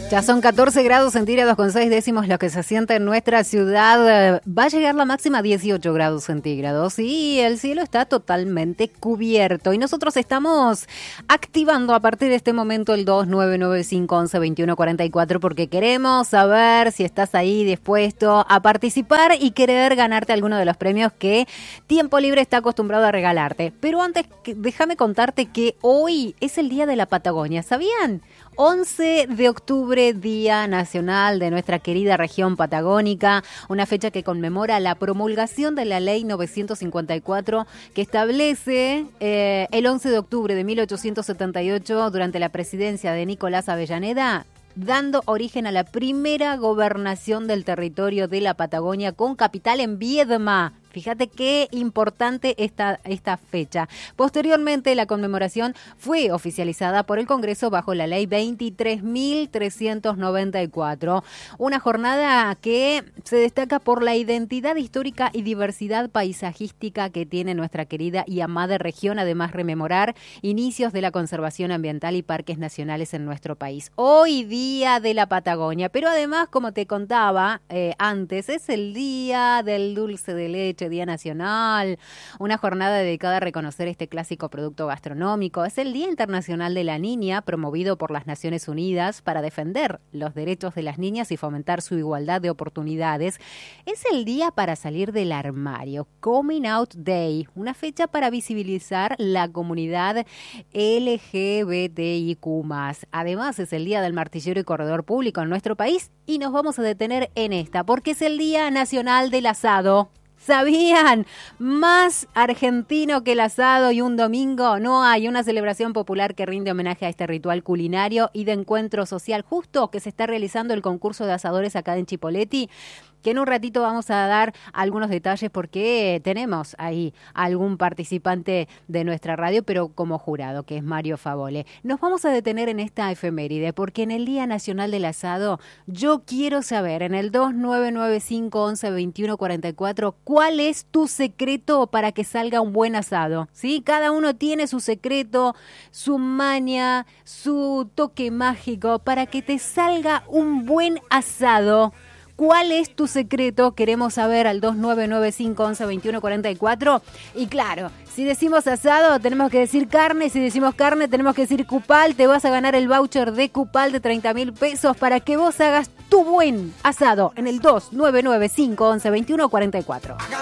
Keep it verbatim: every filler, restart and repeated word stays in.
Ya son catorce grados centígrados con seis décimos lo que se siente en nuestra ciudad. Va a llegar la máxima a dieciocho grados centígrados y el cielo está totalmente cubierto. Y nosotros estamos activando a partir de este momento el dos nueve nueve cinco once veintiuno cuarenta y cuatro porque queremos saber si estás ahí dispuesto a participar y querer ganarte alguno de los premios que Tiempo Libre está acostumbrado a regalarte. Pero antes, déjame contarte que hoy es el Día de la Patagonia. ¿Sabían? once de octubre, Día Nacional de nuestra querida región patagónica, una fecha que conmemora la promulgación de la Ley novecientos cincuenta y cuatro que establece eh, el once de octubre de mil ochocientos setenta y ocho durante la presidencia de Nicolás Avellaneda, dando origen a la primera gobernación del territorio de la Patagonia con capital en Viedma. Fíjate qué importante esta, esta fecha. Posteriormente, la conmemoración fue oficializada por el Congreso bajo la Ley veintitrés mil trescientos noventa y cuatro. Una jornada que se destaca por la identidad histórica y diversidad paisajística que tiene nuestra querida y amada región, además rememorar inicios de la conservación ambiental y parques nacionales en nuestro país. Hoy, Día de la Patagonia, pero además, como te contaba eh, antes, es el Día del Dulce de Leche, Día Nacional, una jornada dedicada a reconocer este clásico producto gastronómico. Es el Día Internacional de la Niña, promovido por las Naciones Unidas para defender los derechos de las niñas y fomentar su igualdad de oportunidades. Es el día para salir del armario, Coming Out Day, una fecha para visibilizar la comunidad L G B T I Q más. Además, es el Día del Martillero y Corredor Público en nuestro país y nos vamos a detener en esta, porque es el Día Nacional del Asado. ¿Sabían? Más argentino que el asado y un domingo no hay. Una celebración popular que rinde homenaje a este ritual culinario y de encuentro social justo que se está realizando el concurso de asadores acá en Chipoleti, que en un ratito vamos a dar algunos detalles porque tenemos ahí algún participante de nuestra radio, pero como jurado, que es Mario Favole. Nos vamos a detener en esta efeméride porque en el Día Nacional del Asado yo quiero saber en el dos nueve nueve cinco once veintiuno cuarenta y cuatro cuál es tu secreto para que salga un buen asado, ¿sí? Cada uno tiene su secreto, su maña, su toque mágico para que te salga un buen asado. ¿Cuál es tu secreto? Queremos saber al dos nueve nueve cinco once veintiuno cuarenta y cuatro. Y claro, si decimos asado, tenemos que decir carne. Si decimos carne, tenemos que decir Cupal. Te vas a ganar el voucher de Cupal de treinta mil pesos para que vos hagas tu buen asado en el dos nueve nueve cinco once veintiuno cuarenta y cuatro.